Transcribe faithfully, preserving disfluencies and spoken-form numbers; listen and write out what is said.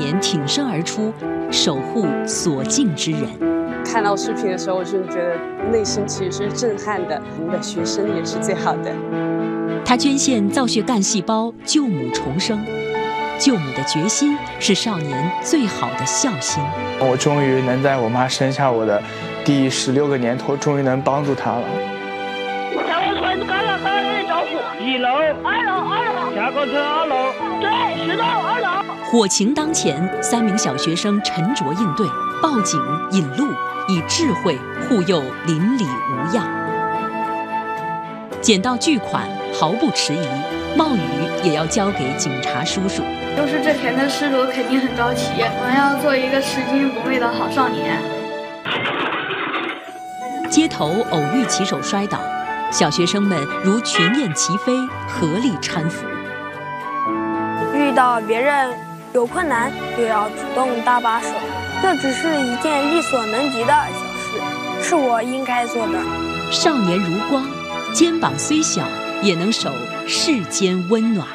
年挺身而出，守护所敬之人。 看到视频的时候，我就觉得内心其实是震撼的。我们的学生也是最好的。 他捐献造血干细胞，救母重生。救母的决心是少年最好的孝心。 我终于能在我妈生下我的第十六个年头，终于能帮助她了。 下个村干了，还有招呼。一楼、二楼、二楼。下个村二楼。对，十楼、二楼。 火情当前，三名小学生沉着应对，报警引路，以智慧护佑邻里无恙。捡到巨款毫不迟疑，冒雨也要交给警察叔叔。 入室之前的失主肯定很着急，我们要做一个拾金不昧的好少年。 街头偶遇骑手摔倒，小学生们如群雁齐飞，合力搀扶。 遇到别人有困难，就要主动搭把手，这只是一件力所能及的小事，是我应该做的。 少年如光，肩膀虽小，也能守世间温暖。